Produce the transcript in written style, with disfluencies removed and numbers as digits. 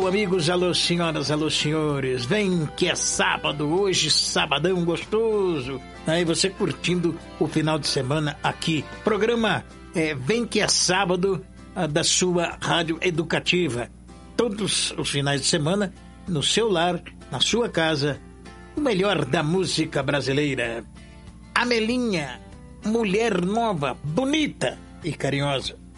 amigos, alô senhoras, alô senhores. Vem que é sábado, hoje sabadão gostoso. Aí você curtindo o final de semana aqui. Programa Vem que é sábado da sua rádio educativa. Todos os finais de semana, no seu lar, na sua casa, o melhor da música brasileira. Amelinha, mulher nova, bonita e carinhosa.